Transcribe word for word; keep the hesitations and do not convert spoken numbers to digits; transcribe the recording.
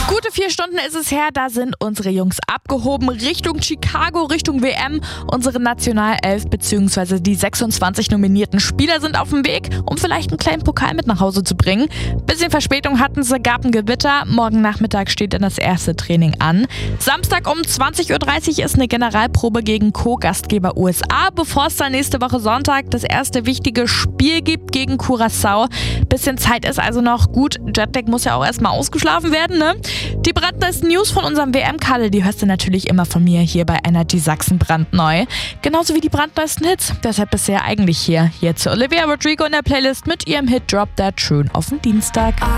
Gute vier Stunden ist es her, da sind unsere Jungs abgehoben Richtung Chicago, Richtung W M. Unsere Nationalelf bzw. die sechsundzwanzig nominierten Spieler sind auf dem Weg, um vielleicht einen kleinen Pokal mit nach Hause zu bringen. Bisschen Verspätung hatten sie, gab ein Gewitter. Morgen Nachmittag steht dann das erste Training an. Samstag um zwanzig Uhr dreißig ist eine Generalprobe gegen Co-Gastgeber U S A, bevor es dann nächste Woche Sonntag das erste wichtige Spiel gibt gegen Curaçao. Bisschen Zeit ist also noch. Gut, Jetlag muss ja auch erstmal ausgeschlafen werden, ne? Die brandneuesten News von unserem W M-Kalle, die hörst du natürlich immer von mir hier bei Energy Sachsen brandneu. Genauso wie die brandneuesten Hits. Deshalb bist du ja eigentlich hier. Hier zu Olivia Rodrigo in der Playlist mit ihrem Hit Drop That Tune auf den Dienstag.